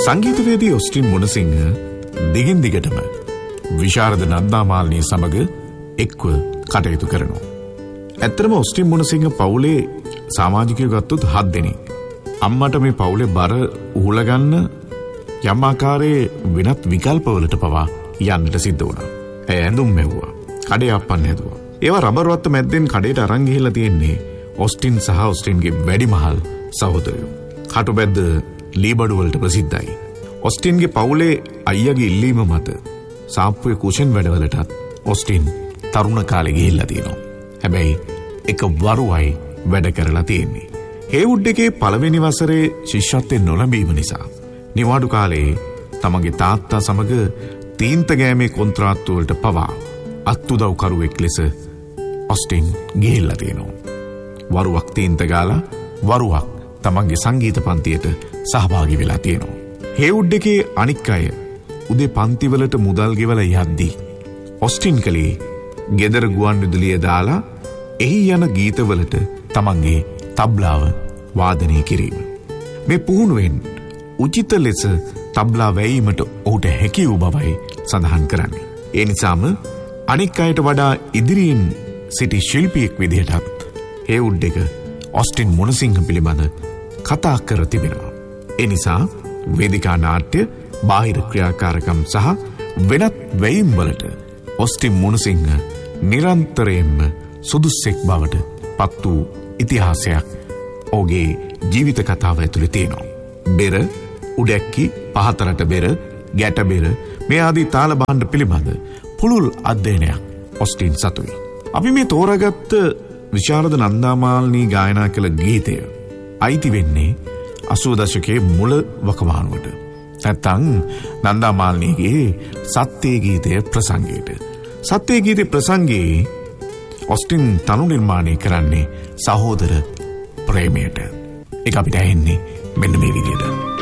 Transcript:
සංගීතවේදී Austin Munasinghe දිගින් දිගටම විශාරද නන්දාමාලිනී සමග එක්ව කටයුතු කරනවා. ඇත්තටම ඔස්ටින් මුණසිංහ පවුලේ සමාජිකයෝ ගත්තොත් 7 දෙනෙක්. අම්මට මේ පවුලේ බර උහුලගන්න යම් ආකාරයේ වෙනත් විකල්පවලට පවා යන්නට සිද්ධ වුණා. ඇඳුම් මෙව්වා. කඩේ අප්පන්න හැදුවා. ඒවා රබර් වත්ත මැද්දෙන් කඩේට අරන් ගිහිල්ලා තියෙන්නේ ඔස්ටින් සහ ඔස්ටින්ගේ වැඩිමහල් සහෝදරයෝ. කටුබැද්ද ලීබඩු වලට ප්‍රසිද්ධයි. ඔස්ටින්ගේ පවුලේ අයියාගේ ඉල්ලීම මත සාප්පුවේ කුෂන් වැඩවලටත් ඔස්ටින් තරුණ කාලේ ගිහිල්ලා තියෙනවා. හැබැයි එක වරුවයි වැඩ කරලා තියෙන්නේ. හේවුඩ් එකේ පළවෙනි වසරේ ශිෂ්‍යත්වයෙන් නොලැබීම නිසා නිවාඩු කාලේ තමගේ තාත්තා සමග තීන්ත ගෑමේ කොන්ත්‍රාත්තු වලට පවා අත්උදව්කරුවෙක් ලෙස ඔස්ටින් ගිහිල්ලා තියෙනවා. වරුවක් තීන්ත ගාලා වරුවක් තමන්ගේ සංගීත පන්තියට සහභාගී වෙලා තියෙනවා. හේවුඩ් එකේ අනික් අය උදේ පන්තිවලට මුදල් ගෙවලා යද්දී ඔස්ටින් කලේ ගෙදර ගුවන් විදුලිය දාලා එහි යන ගීතවලට තමන්ගේ තබ්ලාව වාදනය කිරීම. මේ පුහුණුවෙන් උචිත ලෙස තබ්ලා වැයීමට ඔහුට හැකි වූ බවයි සඳහන් කරන්නේ. ඒ නිසාම අනික් අයට වඩා ඉදිරියෙන් සිටි ශිල්පියෙක් විදිහටත් හේවුඩ් එක ඔස්ටින් මුණසිංහ පිළිබඳ කතා කර තිබෙනවා. ඒ නිසා වේදිකා නාට්‍ය, බාහිර ක්‍රියාකාරකම් සහ වෙනත් වැයීම් වලට ඔස්ටින් මුණසිංහ නිරන්තරයෙන්ම සුදුස්සෙක් බවට පත් වූ ඉතිහාසයක් ඔහුගේ ජීවිත කතාව ඇතුළේ තියෙනවා. බෙර, උඩැක්කි, පහතරට බෙර, ගැට බෙර මේ ආදී තාල භාණ්ඩ පිළිබඳ පුළුල් අධ්‍යයනයක් ඔස්ටින් සතුයි. අපි මේ තෝරාගත්ත විශාරද නන්දාමාලිනී ගායනා කළ ගීතය අයිති වෙන්නේ 80 දශකයේ මුල වකවානුවට. නැත්තං නන්දාමාලිනීගේ සත්‍යයේ ගීතය ප්‍රසංගයට. සත්‍යයේ ගීතේ ප්‍රසංගයේ ඔස්ටින් තනු නිර්මාණය කරන්නේ සහෝදර ප්‍රේමයට. ඒක අපිට ඇහෙන්නේ මෙන්න මේ විදිහට.